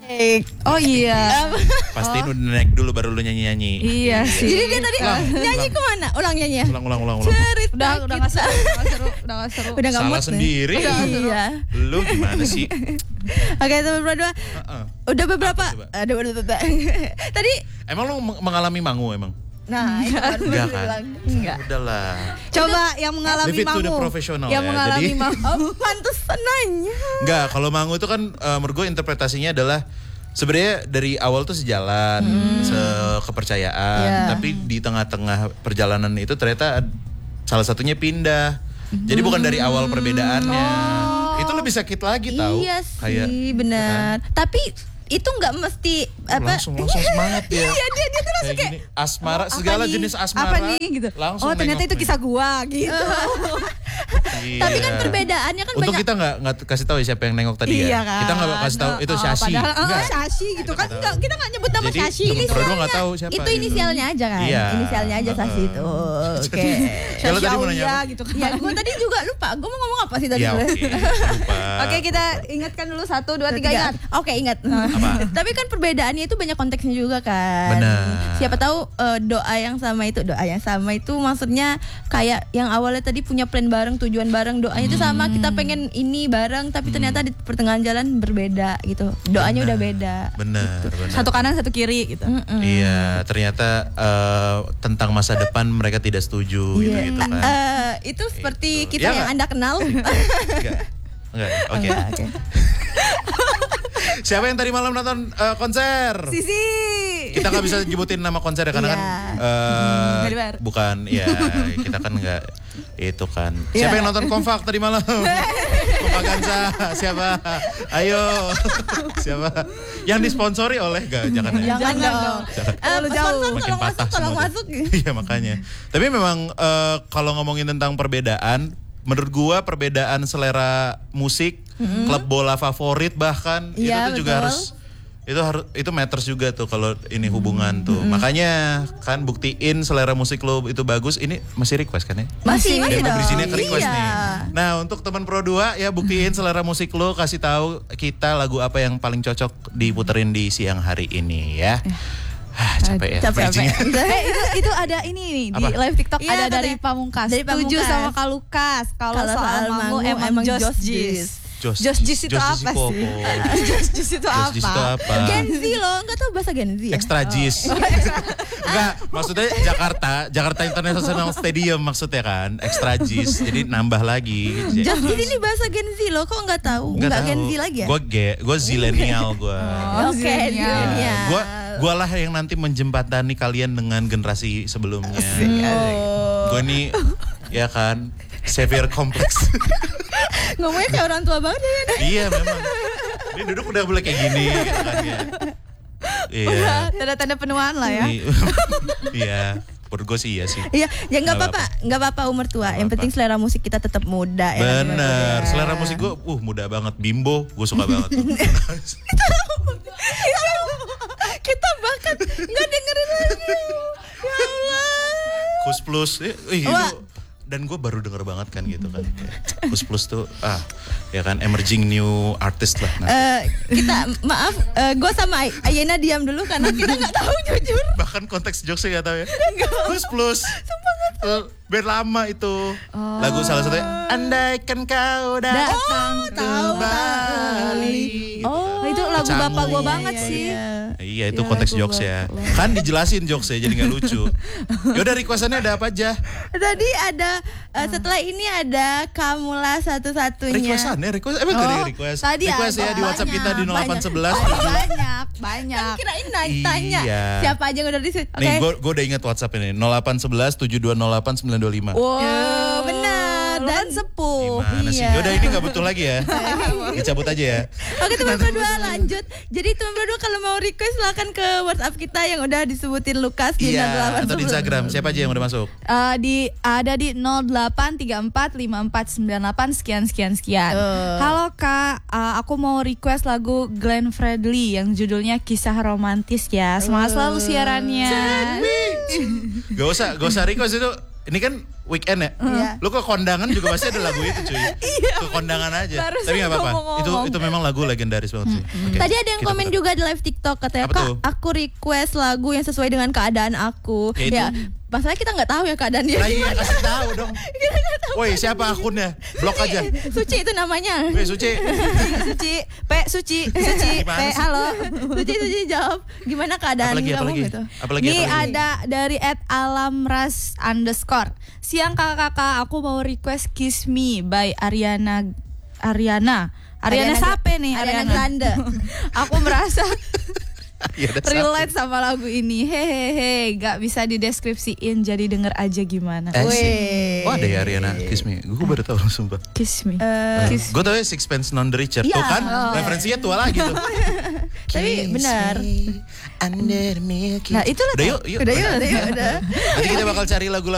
Oh iya. Pastiin udah naik dulu baru lu nyanyi-nyanyi. Iya sih. Jadi dia tadi nyanyi kemana? Ulang nyanyi ya? Ulang. Cerita Udah nggak seru. Udah nggak Salah mood nih. sendiri. Iya. Lu gimana sih? Oke teman berdua. Udah beberapa. Apa, coba? Ada beberapa. Tadi. Emang lu mengalami mangu emang? Nah itu kan Enggak baru kan? bilang. Enggak. Udahlah. Coba yang mengalami Leave it to the mangu. professional Yang ya. mengalami Jadi- mangu. Oh, pantesan nanya. Enggak, kalau mangu itu kan menurut gue interpretasinya adalah sebenarnya dari awal tuh sejalan, kepercayaan, Iya. tapi di tengah-tengah perjalanan itu ternyata salah satunya pindah. Jadi bukan dari awal perbedaannya. Itu lebih sakit lagi tahu. Iya Kayak sih benar. Tapi itu nggak mesti apa? langsung semangat dia. Iya dia tuh langsung kayak gini, asmara, segala jenis asmara. Apa nih gitu. Langsung Oh ternyata nengok itu nih. kisah gua gitu. Iya. Tapi kan perbedaannya kan Untung banyak. kita nggak kasih tahu ya siapa yang nengok tadi Iya ya. kan. Kita nggak kasih tahu itu Shashi. Padahal Enggak. Shashi gitu kan. Kita Kita nggak nyebut nama Jadi, Shashi. temen berdua nggak tahu siapa Itu gitu. inisialnya aja kan. Iya. Inisialnya aja Shashi itu. Oke. Kalau tadi mau nanya Aulia apa? gitu kan. Ya gue tadi juga lupa. Gue mau ngomong apa sih tadi? Ya oke. Lupa. Oke kita ingatkan dulu 1, 2, 3 Tiga. ingat. Oke ingat. Apa? Tapi kan perbedaannya itu banyak konteksnya juga kan. Benar. Siapa tahu doa yang sama itu maksudnya kayak yang awalnya tadi punya plan bareng, tujuan bareng, doanya itu sama. Kita pengen ini bareng, tapi ternyata di pertengahan jalan berbeda gitu. Doanya udah beda. Benar. Satu kanan satu kiri gitu. Iya, ternyata tentang masa depan mereka tidak setuju Iya. gitu kan. Itu seperti Itu. kita Ya yang nggak? Anda kenal. Enggak. Oke. Oke. Siapa yang tadi malam nonton konser? Sisi. Kita nggak bisa nyebutin nama konser ya karena Iya. kan Nggak dibayar. bukan ya kita kan nggak itu kan. Iya. Siapa yang nonton Kompak tadi malam? Kompaganza siapa? Ayo. Siapa? Yang disponsori oleh jangan ya. Jangan dong. Terlalu jauh. Sponsor Makin tolong patah masuk, tolong semua masuk. tuh. Iya makanya. Tapi memang kalau ngomongin tentang perbedaan, menurut gua perbedaan selera musik, klub bola favorit bahkan Iya, itu tuh juga betul. itu matters juga tuh kalau ini hubungan tuh. Makanya kan buktiin selera musik lo itu bagus. Ini masih request kan ya? Masih Udah dong. berizinnya ke request Iya. nih. Nah untuk teman Pro 2 ya buktiin selera musik lo, kasih tahu kita lagu apa yang paling cocok diputerin di siang hari ini ya. Capek ya. Capek. bridgingnya. Itu ada ini nih di Apa? live TikTok Iya, ada katanya. dari Pamungkas. Dari Setuju Pamungkas. sama Kak Lukas. Kalau Kalau soal mangu emang Josh Jis. Josh Jis itu apa sih? Josh Jis itu Josh Jis itu apa? apa? Gen Z loh, nggak tahu bahasa Gen Z ya? Extra Jis. Enggak, maksudnya Jakarta International Stadium maksudnya kan. Extra Jis. Jadi nambah lagi. Just ini bahasa Gen Z loh, kok nggak tahu? Nggak Gen Z lagi ya? Gue zilenial gue. Oke, zilenial. zilenial. Gue lah yang nanti menjembatani kalian dengan generasi sebelumnya. Gue nih ya kan severe kompleks. Ngomongnya kayak orang tua banget ya. Iya memang. Ini duduk udah boleh kayak gini gitu kan ya. Iya. Tanda-tanda penuaan lah ya. Iya. Menurut gue sih iya sih. Iya, ya nggak Nggak apa-apa, nggak apa-apa umur tua. Nggak Yang apa-apa. penting selera musik kita tetap muda ya. Bener. Selera musik gue muda banget. Bimbo gue suka banget. Kita bahkan nggak dengerin lagi. Ya Allah. Kus Plus. Wah. Dan gue baru denger banget kan gitu kan. Kus Plus tuh ya kan emerging new artist lah. Nah, Kita maaf, gue sama Ayena diam dulu karena kita nggak tahu jujur. bahkan konteks jokesnya gak tahu ya. Kus Plus. Band lama itu. Lagu salah satunya Andaikan kau datang kembali. Oh, itu lagu Cangu. bapak gue banget Iya, sih. iya. Iya itu konteks jokes ya. Kan dijelasin jokesnya jadi gak lucu. Yaudah requestannya ada apa aja? Tadi ada setelah ini ada Kamulah satu-satunya. Request emang gak ada request? tadi Request ya ada. di WhatsApp kita di Banyak. 0811 Banyak. Kirain naik tanya Iya. siapa aja yang udah di situ. Nih gue udah inget WhatsApp ini 0811 7208 925. Wow, benar. Lu Dan kan sepuh. Gimana sih? Iya. Yaudah ini gak butuh lagi ya. Dicabut aja ya. Oke teman berdua lanjut. Jadi teman berdua kalau mau request silakan ke WhatsApp kita yang udah disebutin Lukas di Iya 0811. atau di Instagram. Siapa aja yang udah masuk? Ada di 08345498 sekian. Halo Kak, aku mau request lagu Glenn Fredly yang judulnya Kisah Romantis ya. Semangat selalu siarannya. Gak usah request itu. ini kan weekend ya. Lu ke kondangan juga pasti ada lagu itu cuy. Ke kondangan aja. Barusan Tapi nggak apa-apa. ngomong-ngomong. Itu memang lagu legendaris banget sih. Oke, Tadi ada yang kita komen putar. juga di live TikTok katanya, Apa tuh? Kak, aku request lagu yang sesuai dengan keadaan aku. Ya, itu. Ya, masalahnya kita nggak tahu ya keadaan dia. Nah, iya, kasih tahu dong. Woi, siapa akunnya? Blok aja. Suci itu namanya. Woi, Suci. Suci, Gimana sih? halo. Suci jawab. Gimana keadaan Apalagi, kamu apalagi? gitu? Apalagi, Ini apalagi? ada dari @alamras_. Siang kakak-kakak, aku mau request Kiss Me by Ariana siapa nih? Ariana Grande. Aku merasa Iya, ada satu. relate sama lagu ini. Hehehe, gak bisa dideskripsiin, jadi denger aja gimana. Asik. Oh, ada ya Ariana Kiss Me. Gue baru tahu sumpah. Kiss Me. Kiss Gue tau ya Sixpence None the Richer. Tuh Iya. kan referensinya tua lagi tuh. Tapi benar. Under the milky. Nah, itulah Udah tuh. yuk. Udah. Nanti kita bakal cari lagu